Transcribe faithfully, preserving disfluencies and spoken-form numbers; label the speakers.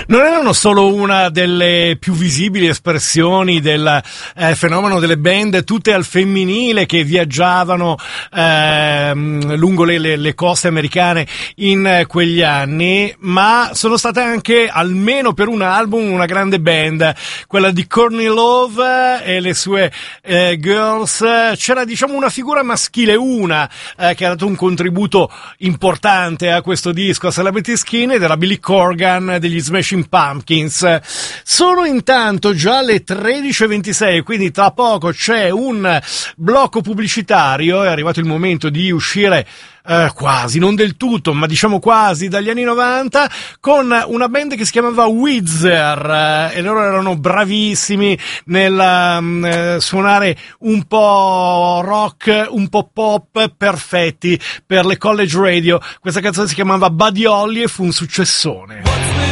Speaker 1: Non erano solo una delle più visibili espressioni del eh, fenomeno delle band tutte al femminile che viaggiavano eh, lungo le, le, le coste americane in eh, quegli anni, ma sono state anche, almeno per un album, una grande band, quella di Courtney Love e le sue eh, Girls. C'era, diciamo, una figura maschile, una eh, che ha dato un contributo importante a questo disco, a Celebrity Skin, ed era Billy Corgan degli Smashing Pumpkins. Sono intanto già le tredici e ventisei, quindi tra poco c'è un blocco pubblicitario. È arrivato il momento di uscire eh, quasi, non del tutto, ma diciamo quasi dagli anni novanta, con una band che si chiamava Weezer, eh, e loro erano bravissimi nel um, eh, suonare un po' rock, un po' pop, perfetti per le college radio. Questa canzone si chiamava Buddy Holly e fu un successone.